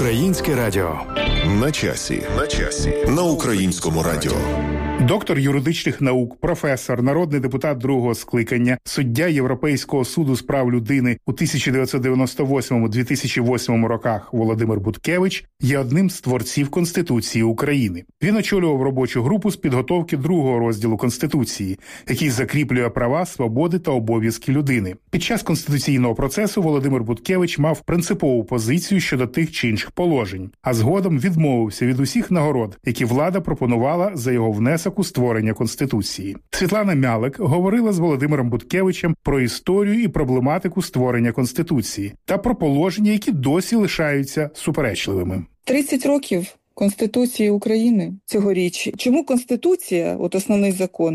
Українське радіо. На часі. На Українському радіо. Доктор юридичних наук, професор, народний депутат другого скликання, суддя Європейського суду з прав людини у 1998-2008 роках Володимир Буткевич є одним з творців Конституції України. Він очолював робочу групу з підготовки другого розділу Конституції, який закріплює права, свободи та обов'язки людини. Під час конституційного процесу Володимир Буткевич мав принципову позицію щодо тих чи інших положень, а згодом відмовився від усіх нагород, які влада пропонувала за його внесок у створення Конституції. Світлана Мялик говорила з Володимиром Буткевичем про історію і проблематику створення Конституції та про положення, які досі лишаються суперечливими. 30 років Конституції України цьогоріч. Чому Конституція, от основний закон,